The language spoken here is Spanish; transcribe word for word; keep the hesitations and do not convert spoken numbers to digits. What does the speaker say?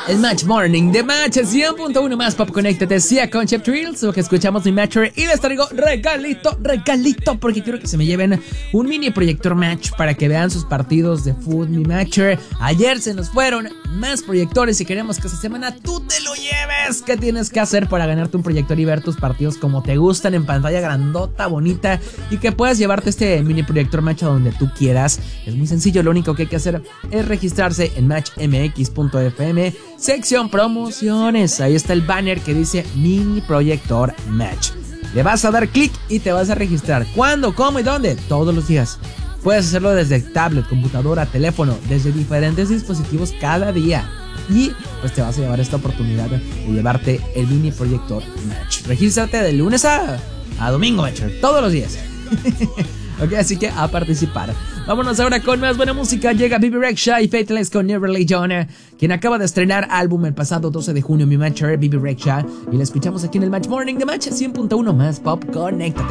El Match Morning de Match cien punto uno más Pop Connected. Decía con Chef Trills, lo que escuchamos mi Matcher. Y les traigo regalito, regalito, porque quiero que se me lleven un mini proyector Match para que vean sus partidos de fútbol, mi Matcher. Ayer se nos fueron más proyectores y queremos que esta semana tú te lo lleves. ¿Qué tienes que hacer para ganarte un proyector y ver tus partidos como te gustan en pantalla grandota, bonita, y que puedas llevarte este mini proyector Match a donde tú quieras? Es muy sencillo, lo único que hay que hacer es registrarse en match m x punto f m, sección promociones. Ahí está el banner que dice mini proyector Match. Le vas a dar clic y te vas a registrar. ¿Cuándo, cómo y dónde? Todos los días. Puedes hacerlo desde tablet, computadora, teléfono, desde diferentes dispositivos cada día. Y pues te vas a llevar esta oportunidad de llevarte el mini proyector Match. Regístrate de lunes a, a domingo, Match, todos los días. Ok, así que a participar. Vámonos ahora con más buena música. Llega Bebe Rexha y Faithless con Never Lay Down, quien acaba de estrenar álbum el pasado doce de junio, mi Matcher, Bebe Rexha. Y la escuchamos aquí en el Match Morning de Match cien punto uno más Pop Connected.